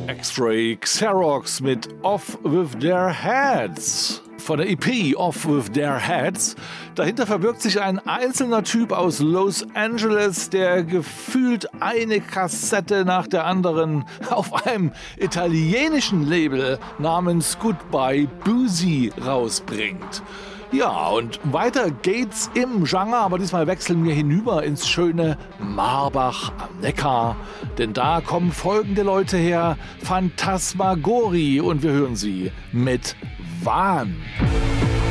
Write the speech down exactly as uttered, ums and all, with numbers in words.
X-Ray Xerox mit Off With Their Heads. Von der E P Off With Their Heads. Dahinter verbirgt sich ein einzelner Typ aus Los Angeles, der gefühlt eine Kassette nach der anderen auf einem italienischen Label namens Goodbye Boozy rausbringt. Ja, und weiter geht's im Genre, aber diesmal wechseln wir hinüber ins schöne Marbach am Neckar. Denn da kommen folgende Leute her: Phantasmagori, und wir hören sie mit Wahn.